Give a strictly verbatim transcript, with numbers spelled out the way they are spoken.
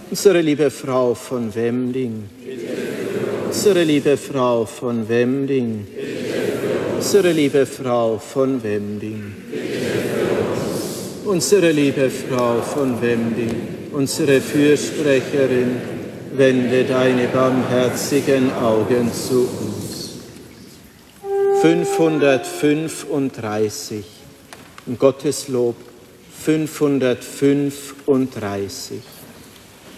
Unsere liebe Frau von Wemding, unsere liebe Frau von Wemding, unsere liebe Frau von Wemding, unsere liebe Frau von Wemding, unsere Fürsprecherin, wende deine barmherzigen Augen zu uns. fünfhundertfünfunddreißig, im Gotteslob fünfhundertfünfunddreißig.